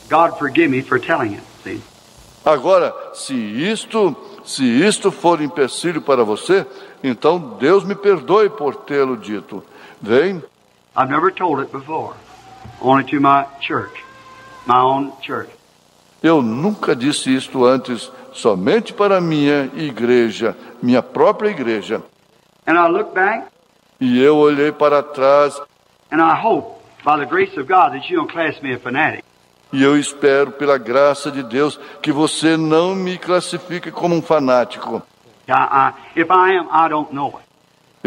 God forgive me for telling it, see? Agora, se isto for empecilho para você, então Deus me perdoe por tê-lo dito. Vem? I've never told it before, only to my church, my own church. Eu nunca disse isto antes, somente para minha igreja, minha própria igreja. And I look back, E eu olhei para trás, and I hope, by the grace of God, that you don't class me a fanatic. e eu espero, pela graça de Deus, que você não me classifique como um fanático. If I am, I don't know it.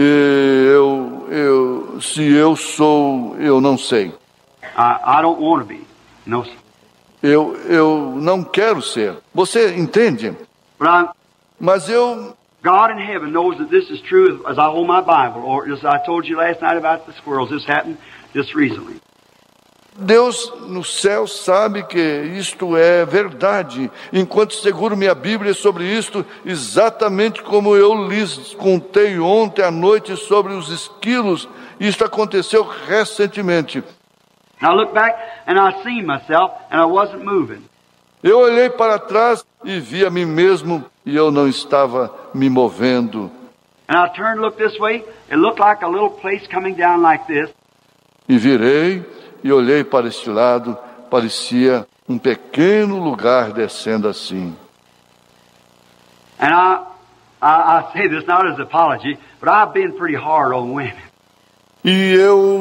Se eu sou, eu não sei. I don't want to be. No, sir. Eu não quero ser. Você entende? But Mas God in heaven knows that this is true as I hold my Bible. Or as I told you last night about the squirrels, this happened just recently. Deus no céu sabe que isto é verdade. Enquanto seguro minha Bíblia sobre isto, exatamente como eu lhes contei ontem à noite sobre os esquilos, isto aconteceu recentemente. And I look back and I seen myself and I wasn't moving. Eu olhei para trás e vi a mim mesmo e eu não estava me movendo. And I turned to look this way. It looked like a little place coming down like this. E virei e olhei para este lado, parecia um pequeno lugar descendo assim. And I say this not as apology, but I've been pretty hard on women. E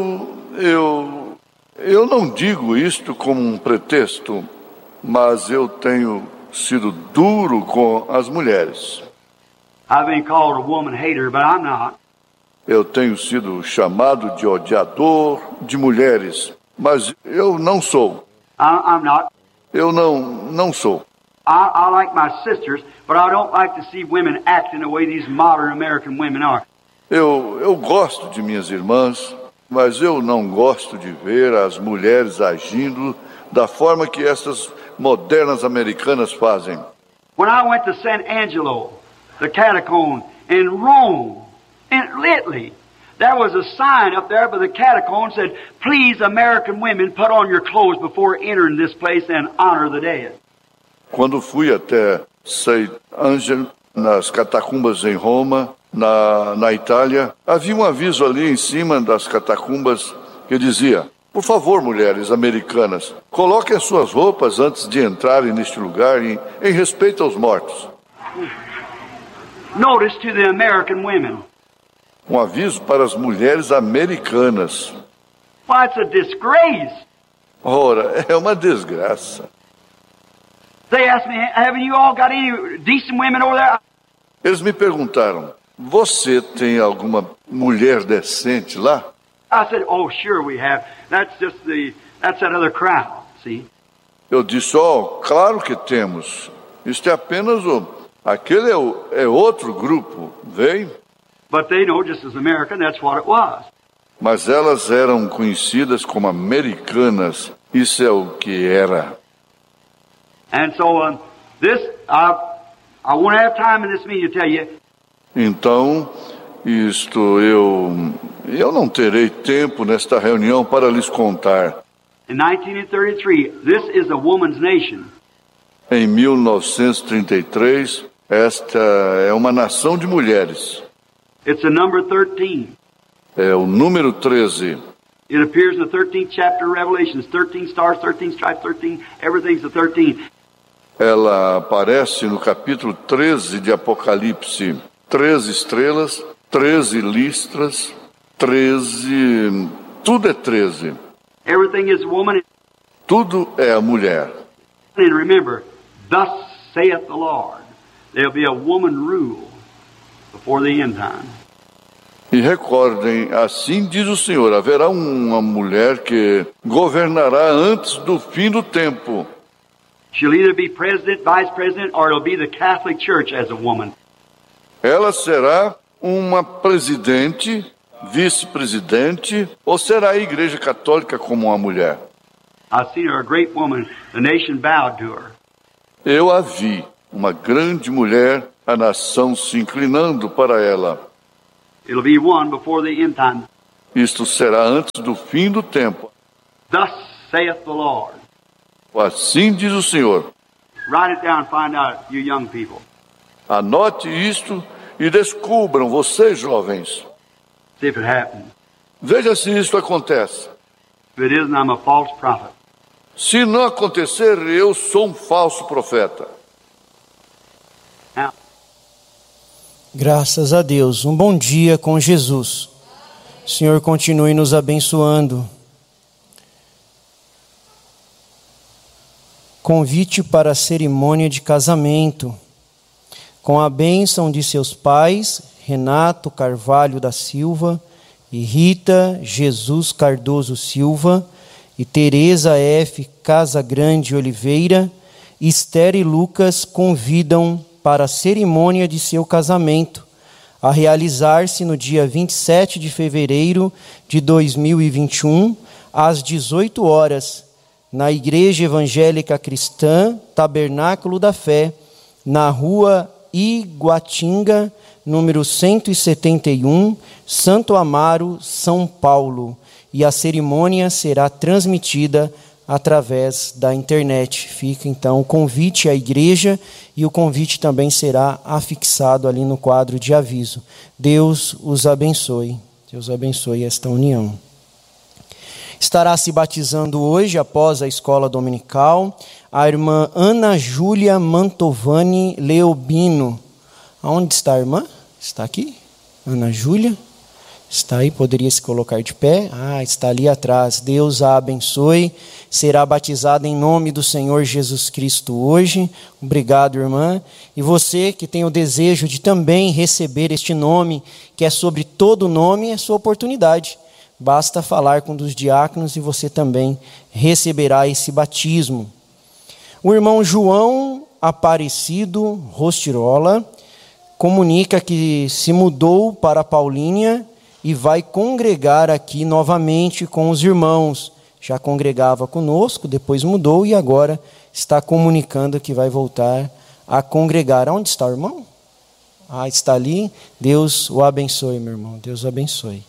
eu não digo isto como um pretexto, mas eu tenho sido duro com as mulheres. I've been called a woman hater, but I'm not. Eu tenho sido chamado de odiador de mulheres, mas eu não sou. I'm not. Eu não sou. I like my sisters, but I don't like to see women acting the way these modern American women are. Eu gosto de minhas irmãs, mas eu não gosto de ver as mulheres agindo da forma que essas modernas americanas fazem. When I went to San Angelo, the catacomb in Rome, in Italy, there was a sign up there by the catacomb that said, "Please, American women, put on your clothes before entering this place and honor the dead." Quando fui até San Angelo, nas catacumbas em Roma, na Itália, havia um aviso ali em cima das catacumbas que dizia: por favor, mulheres americanas, coloquem as suas roupas antes de entrarem neste lugar em respeito aos mortos. Notice to the American women. Um aviso para as mulheres americanas. Why, it's a disgrace. Ora, é uma desgraça. They asked me, haven't you all got any decent women over there? Eles me perguntaram: você tem alguma mulher decente lá? I said, oh, sure we have. That's that other crowd, see? Eu disse: claro que temos. Isto é apenas aquele é outro grupo, vem? But they know, just as American, that's what it was. Mas elas eram conhecidas como americanas. Isso é o que era. And so I won't have time in this meeting to tell you. Então, eu não terei tempo nesta reunião para lhes contar. In 1933, this is a woman's nation. Em 1933, esta é uma nação de mulheres. It's the number 13. É o número 13. It appears in the 13th chapter of Revelation. 13 stars, 13 stripes, 13, everything's the 13. Ela aparece no capítulo 13 de Apocalipse. 13 estrelas, 13 listras, 13... Tudo é 13. Everything is woman. Tudo é a mulher. And remember, thus saith the Lord, there'll be a woman rule before the end time. E recordem, assim diz o Senhor, haverá uma mulher que governará antes do fim do tempo. She'll either be president, vice president, or it'll be the Catholic Church as a woman. Ela será uma presidente, vice-presidente, ou será a Igreja Católica como uma mulher? I've seen her, a great woman. The nation bowed to her. Eu a vi, uma grande mulher, a nação se inclinando para ela. It'll be one before the end time. Isto será antes do fim do tempo. Thus saith the Lord. Assim diz o Senhor. Write it down and find out, you young people. Anote isto e descubram, vocês jovens. See if it happens. Veja se isto acontece. If it isn't, I'm a false prophet. Se não acontecer, eu sou um falso profeta. Now, Graças a Deus. Um bom dia com Jesus. O Senhor continue nos abençoando. Convite para a cerimônia de casamento. Com a bênção de seus pais, Renato Carvalho da Silva e Rita Jesus Cardoso Silva e Tereza F. Casagrande Oliveira, Esther e Lucas convidam para a cerimônia de seu casamento, a realizar-se no dia 27 de fevereiro de 2021, às 18 horas, na Igreja Evangélica Cristã Tabernáculo da Fé, na rua Iguatinga, número 171, Santo Amaro, São Paulo. E a cerimônia será transmitida através da internet. Fica então o convite à igreja e o convite também será afixado ali no quadro de aviso. Deus os abençoe. Deus abençoe esta união. Estará se batizando hoje, após a escola dominical, a irmã Ana Júlia Mantovani Leobino. Aonde está a irmã? Está aqui? Ana Júlia? Está aí, poderia se colocar de pé. Está ali atrás. Deus a abençoe. Será batizada em nome do Senhor Jesus Cristo hoje. Obrigado, irmã. E você que tem o desejo de também receber este nome, que é sobre todo nome, é sua oportunidade. Basta falar com um dos diáconos e você também receberá esse batismo. O irmão João Aparecido Rostirola comunica que se mudou para Paulínia e vai congregar aqui novamente com os irmãos. Já congregava conosco, depois mudou e agora está comunicando que vai voltar a congregar. Onde está o irmão? Está ali. Deus o abençoe, meu irmão. Deus o abençoe.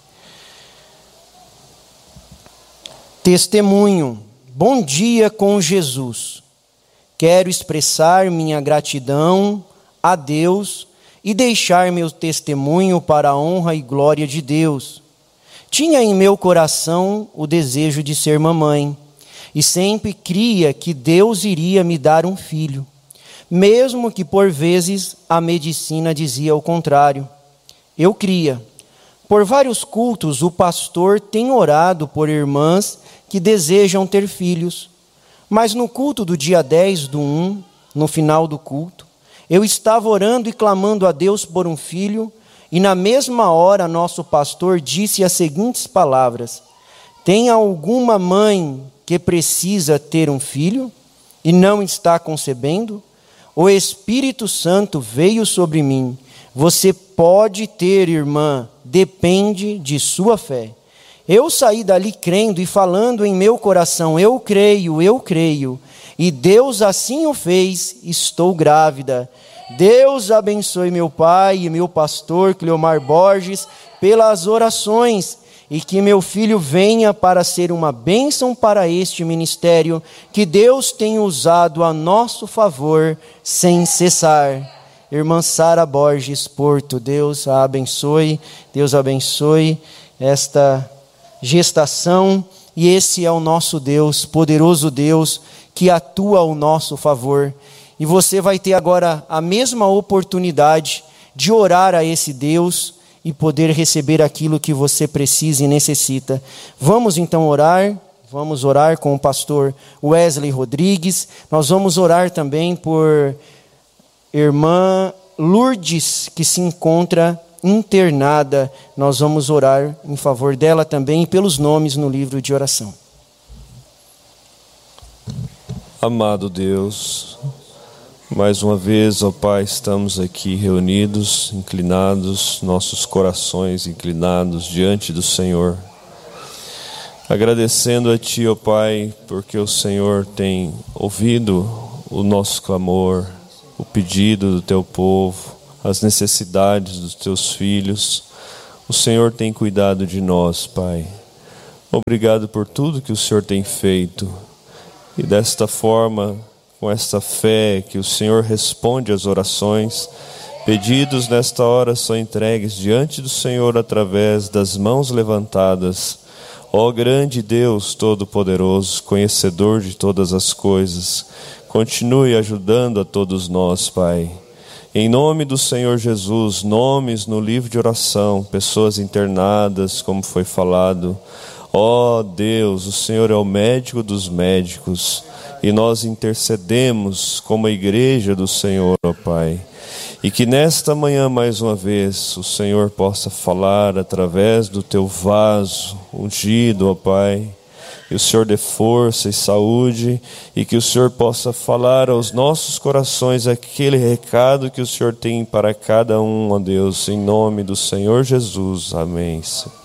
Testemunho. Bom dia com Jesus. Quero expressar minha gratidão a Deus e deixar meu testemunho para a honra e glória de Deus. Tinha em meu coração o desejo de ser mamãe, e sempre cria que Deus iria me dar um filho, mesmo que por vezes a medicina dizia o contrário. Eu cria. Por vários cultos, o pastor tem orado por irmãs que desejam ter filhos, mas no culto do dia 10/1, no final do culto, eu estava orando e clamando a Deus por um filho, e na mesma hora nosso pastor disse as seguintes palavras: tem alguma mãe que precisa ter um filho e não está concebendo? O Espírito Santo veio sobre mim. Você pode ter, irmã, depende de sua fé. Eu saí dali crendo e falando em meu coração: eu creio, e Deus assim o fez, estou grávida. Deus abençoe meu pai e meu pastor Cleomar Borges pelas orações, e que meu filho venha para ser uma bênção para este ministério que Deus tem usado a nosso favor sem cessar. Irmã Sara Borges Porto, Deus a abençoe, Deus abençoe esta gestação, e esse é o nosso Deus, poderoso Deus, que atua ao nosso favor. E você vai ter agora a mesma oportunidade de orar a esse Deus e poder receber aquilo que você precisa e necessita. Vamos então orar. Vamos orar com o pastor Wesley Rodrigues. Nós vamos orar também por irmã Lourdes, que se encontra internada. Nós vamos orar em favor dela também e pelos nomes no livro de oração. Amado Deus, mais uma vez, ó Pai, estamos aqui reunidos, inclinados, nossos corações inclinados diante do Senhor, agradecendo a Ti, ó Pai, porque o Senhor tem ouvido o nosso clamor, o pedido do Teu povo, as necessidades dos Teus filhos. O Senhor tem cuidado de nós, Pai. Obrigado por tudo que o Senhor tem feito. E desta forma, com esta fé que o Senhor responde às orações, pedidos nesta hora são entregues diante do Senhor através das mãos levantadas. Ó grande Deus Todo-Poderoso, conhecedor de todas as coisas, continue ajudando a todos nós, Pai. Em nome do Senhor Jesus, nomes no livro de oração, pessoas internadas, como foi falado. Ó Deus, o Senhor é o médico dos médicos, e nós intercedemos como a igreja do Senhor, ó Pai. E que nesta manhã, mais uma vez, o Senhor possa falar através do Teu vaso ungido, ó Pai. Que o Senhor dê força e saúde, e que o Senhor possa falar aos nossos corações aquele recado que o Senhor tem para cada um, ó Deus, em nome do Senhor Jesus. Amém.